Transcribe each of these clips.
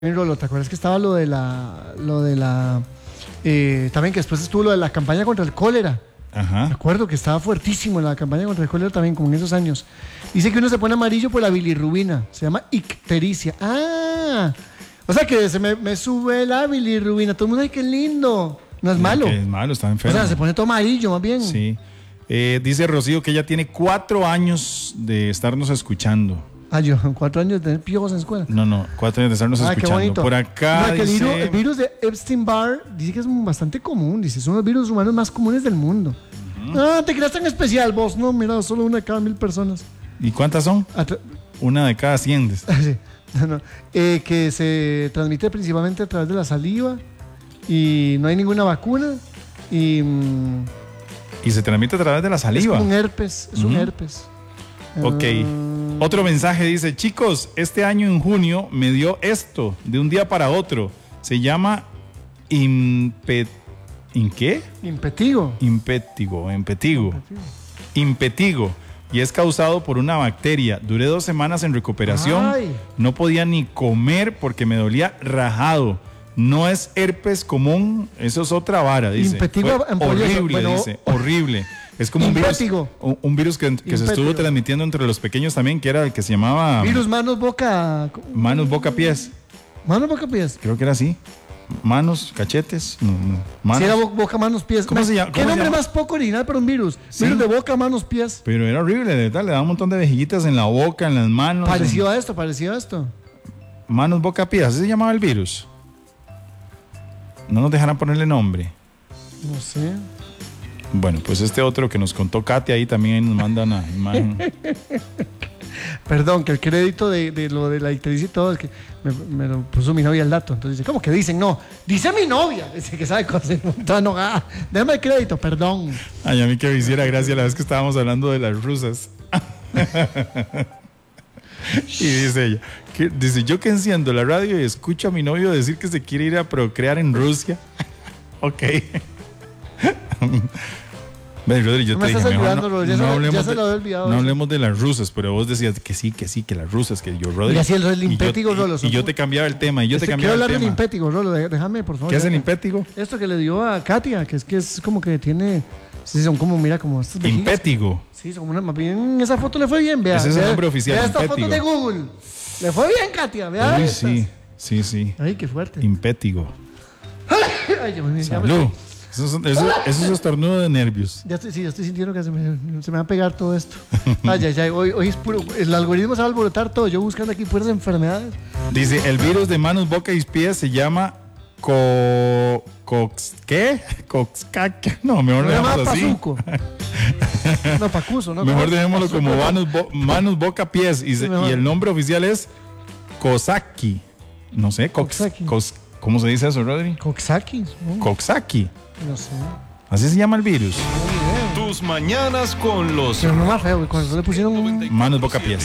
Rolo, ¿te acuerdas que estaba lo de la también que después estuvo lo de la campaña contra el cólera? Ajá. Me acuerdo que estaba fuertísimo la campaña contra el cólera también, como en esos años. Dice que uno se pone amarillo por la bilirrubina, se llama ictericia. Ah, o sea que se me sube la bilirrubina, todo el mundo, ¡ay, qué lindo! No es malo. Que es malo, está enfermo. O sea, se pone todo amarillo más bien. Sí. Dice Rocío que ella tiene 4 años de estarnos escuchando. Ah, yo, 4 años de tener piojos en escuela. No, 4 años de estarnos escuchando. Qué bonito. Por acá no, dice... el virus de Epstein-Barr dice que es bastante común. Dice, son los virus humanos más comunes del mundo. No, te creas tan especial vos. No, mira, solo una de cada 1000 personas. ¿Y cuántas son? Una de cada 100. Sí. Que se transmite principalmente a través de la saliva y no hay ninguna vacuna y se transmite a través de la saliva. Es como un herpes, es un herpes. Ok. Otro mensaje dice, chicos, este año en junio me dio esto de un día para otro. Se llama ¿qué? Impetigo. Impetigo. Y es causado por una bacteria. Duré 2 semanas en recuperación. Ay. No podía ni comer porque me dolía rajado. No es herpes común, eso es otra vara, dice. Impetigo horrible, bueno, dice, horrible. Es como un virus que se estuvo transmitiendo entre los pequeños también, que era el que se llamaba... Virus manos, boca... Manos, boca, pies. Manos, boca, pies. Creo que era así. Manos, cachetes, manos. Sí, era boca, manos, pies. ¿Cómo se llama? ¿Qué nombre más poco original para un virus? Sí. Virus de boca, manos, pies. Pero era horrible, de verdad, le daba un montón de vejiguitas en la boca, en las manos. Parecido a esto. Manos, boca, pies, así se llamaba el virus. No nos dejarán ponerle nombre. No sé. Bueno, pues este otro que nos contó Katy ahí también nos manda una imagen. Perdón, que el crédito de lo de la ictericia y todo, es que me lo puso mi novia el dato. Entonces dice, ¿cómo que dicen? No, dice mi novia. Dice que sabe cosas. Déjame el crédito, perdón. Ay, a mí que me hiciera gracia la vez que estábamos hablando de las rusas. Y dice ella, dice, yo que enciendo la radio y escucho a mi novio decir que se quiere ir a procrear en Rusia. Ok. Rodri, yo te dije, mejor no hablemos de las rusas, pero vos decías que sí, que las rusas, que yo, Rodri. Y así el impétigo, Rolo. Y yo te cambiaba el tema, Quiero hablar del impétigo, Rolo, déjame, por favor. ¿Qué es el impétigo? Esto que le dio a Katia, que es como que tiene... Sí, son como, mira, como estas vejigas. Impétigo. Sí, son más bien, esa foto le fue bien, vea. Ese es el nombre oficial, vea esta foto de Google. Le fue bien, Katia, vea. Uy, sí. Ay, qué fuerte. Impétigo. Ay, Dios mío. Salud. Eso es estornudo de nervios. Ya estoy sintiendo que se me va a pegar todo esto. Ay. Hoy es puro. El algoritmo se va a alborotar todo. Yo buscando aquí puras enfermedades. Dice, el virus de manos, boca y pies se llama ¿qué? Coxcac. No, mejor lo dejamos así. No, Pacuso, ¿no? Mejor dejémoslo como manos, boca, pies. Y el nombre oficial es Coxsackie. No sé, ¿cómo se dice eso, Rodri? Coxsackie. Coxsackie. No sé. Así se llama el virus. Tus mañanas con los... Pero no más feo, cuando le pusieron... Manos, boca, pies.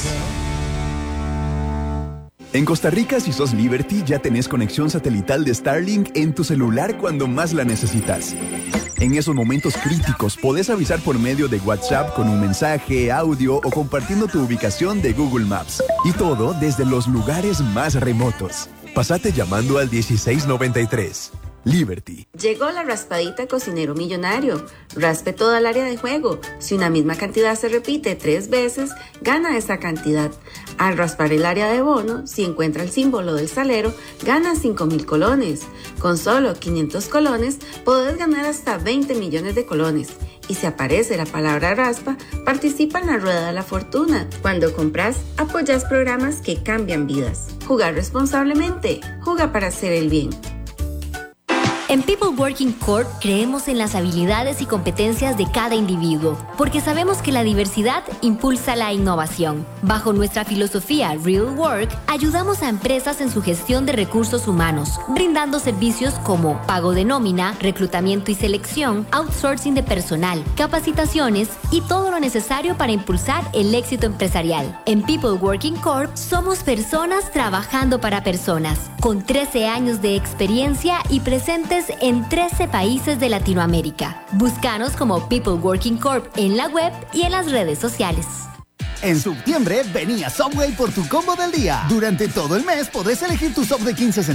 En Costa Rica, si sos Liberty, ya tenés conexión satelital de Starlink en tu celular cuando más la necesitas. En esos momentos críticos, podés avisar por medio de WhatsApp con un mensaje, audio o compartiendo tu ubicación de Google Maps. Y todo desde los lugares más remotos. Pásate llamando al 1693. Liberty. Llegó la raspadita Cocinero Millonario. Raspe toda el área de juego. Si una misma cantidad se repite 3 veces, gana esa cantidad. Al raspar el área de bono, si encuentra el símbolo del salero, gana 5,000 colones. Con solo 500 colones, podés ganar hasta 20 millones de colones. Y si aparece la palabra raspa, participa en la rueda de la fortuna. Cuando compras, apoyas programas que cambian vidas. Jugar responsablemente. Juega para hacer el bien. En People Working Corp creemos en las habilidades y competencias de cada individuo, porque sabemos que la diversidad impulsa la innovación. Bajo nuestra filosofía Real Work, ayudamos a empresas en su gestión de recursos humanos, brindando servicios como pago de nómina, reclutamiento y selección, outsourcing de personal, capacitaciones y todo lo necesario para impulsar el éxito empresarial. En People Working Corp somos personas trabajando para personas, con 13 años de experiencia y presentes en 13 países de Latinoamérica. Búscanos como People Working Corp en la web y en las redes sociales. En septiembre, vení a Subway por tu combo del día. Durante todo el mes podés elegir tu sub de 15